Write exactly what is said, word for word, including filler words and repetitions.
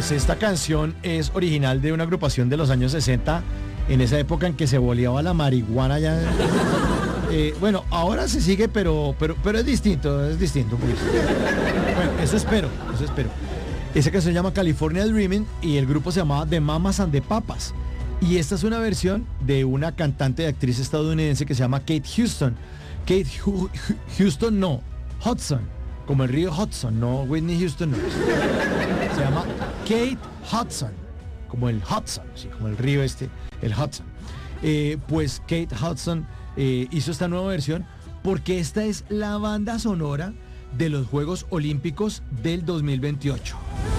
Pues esta canción es original de una agrupación de los años sesenta, en esa época en que se boleaba la marihuana ya. Eh, bueno, ahora se sigue, pero, pero, pero es distinto, es distinto. Pues. Bueno, eso espero, eso espero. Esa canción se llama California Dreaming y el grupo se llamaba The Mamas and the Papas. Y esta es una versión de una cantante y actriz estadounidense que se llama Kate Houston. Kate Hu- Hu- Houston no, Hudson, como el río Hudson, no Whitney Houston, no. Se llama Kate Hudson, como el Hudson, sí, como el río este, el Hudson. Eh, pues Kate Hudson eh, hizo esta nueva versión porque esta es la banda sonora de los Juegos Olímpicos del dos mil veintiocho.